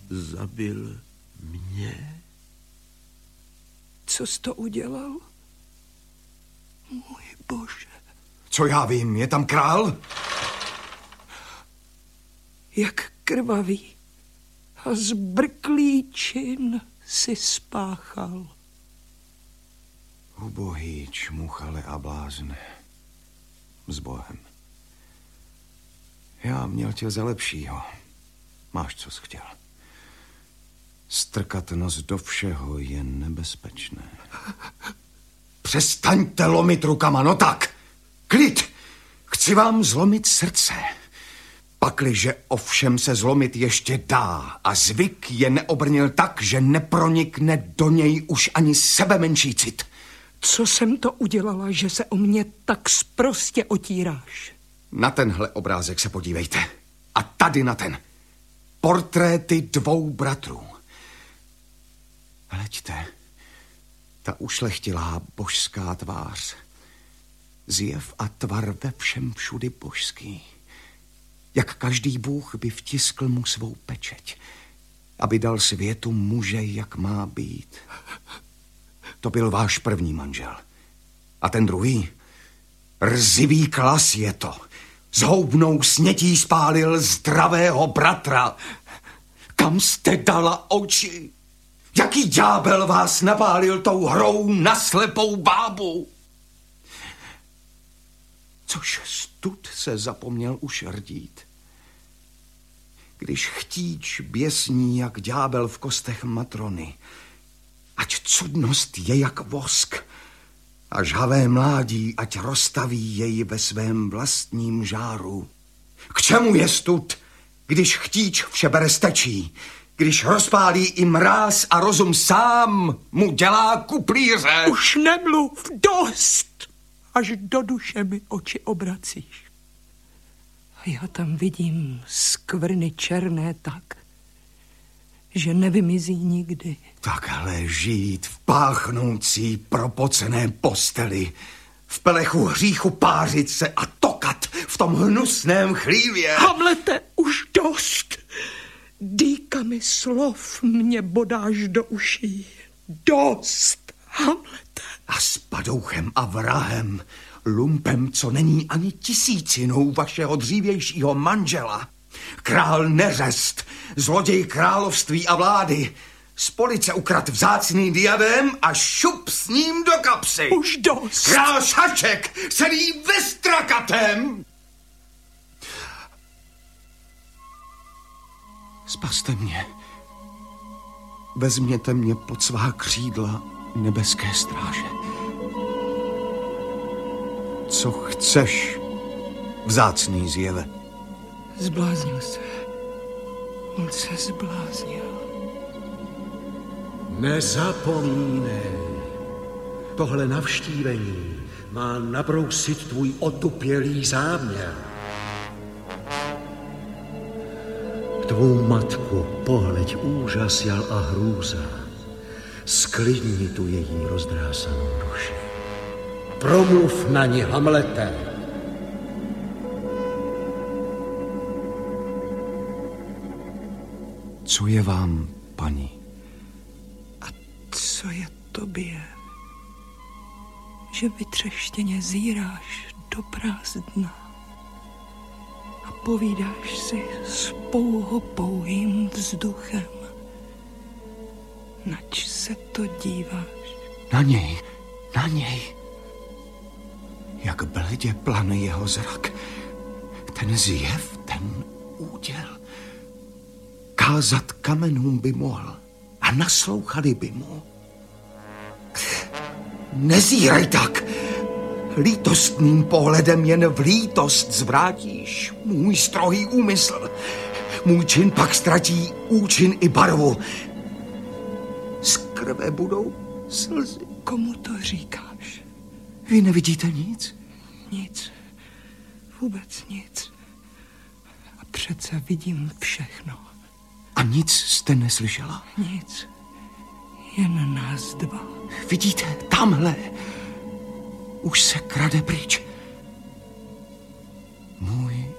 zabil mě? Co jsi to udělal? Můj Bože. Co já vím, je tam král? Jak krvavý a zbrklý čin si spáchal. Ubohý čmuchale a blázne. S Bohem. Já měl tě za lepšího. Máš, co jsi chtěl. Strkat nos do všeho je nebezpečné. Přestaňte lomit rukama, no tak. Klid. Chci vám zlomit srdce. Pakliže ovšem se zlomit ještě dá a zvyk je neobrnil tak, že nepronikne do něj už ani sebemenší cit. Co jsem to udělala, že se o mě tak sprostě otíráš? Na tenhle obrázek se podívejte. A tady na ten. Portréty 2 bratrů. Hleďte. Ta ušlechtilá božská tvář. Zjev a tvar ve všem všudy božský. Jak každý bůh by vtiskl mu svou pečeť, aby dal světu muže, jak má být. To byl váš první manžel. A ten druhý? Rzivý klas je to. Zhoubnou snětí spálil zdravého bratra. Kam jste dala oči? Jaký ďábel vás napálil tou hrou na slepou bábu? Což stud se zapomněl už rdít. Když chtíč běsní jak ďábel v kostech matrony, ať cudnost je jak vosk, a žhavé mládí, ať roztaví jej ve svém vlastním žáru. K čemu je stud, když chtíč vše bere stečí, když rozpálí i mráz a rozum sám mu dělá kuplíře? Už nemluv, dost! Až do duše mi oči obracíš. A já tam vidím skvrny černé tak, že nevymizí nikdy. Takhle žít v páchnoucí propocené posteli, v pelechu hříchu pářit se a tokat v tom hnusném chlívě. Hamlete, už dost! Dýkami slov mě bodáš do uší. Dost, Hamlete. A s padouchem a vrahem, lumpem, co není ani tisícinou vašeho dřívějšího manžela. Král neřest, zloděj království a vlády, z police ukradl vzácný diadém a šup s ním do kapsy. Už dost. Král Šaček, celý vystrakatem. Spaste mě. Vezměte mě pod svá křídla nebeské stráže. Co chceš, vzácný zjeve? Zbláznil se. On se zbláznil. Nezapomínej. Tohle navštívení má nabrousit tvůj otupělý záměr. Tvou matku pohleď úžas, jal a hrůza. Sklidni tu její rozdrásanou duši. Promluv na ní, Hamlete. Co je vám, paní? A co je tobě? Že vytřeštěně zíráš do prázdna a povídáš si s pouhým vzduchem. Nač se to díváš? Na něj, na něj. Jak bledě plane jeho zrak. Ten zjev, ten úděl. Kázat kamenům by mohl a naslouchali by mu. Nezírej tak. Lítostným pohledem jen v lítost zvrátíš můj strohý úmysl. Můj čin pak ztratí účin i barvu. Z krve budou slzy. Komu to říkáš? Vy nevidíte nic? Nic. Vůbec nic. A přece vidím všechno. A nic jste neslyšela? Nic. Jen nás dva. Vidíte, tamhle. Už se krade pryč. Můj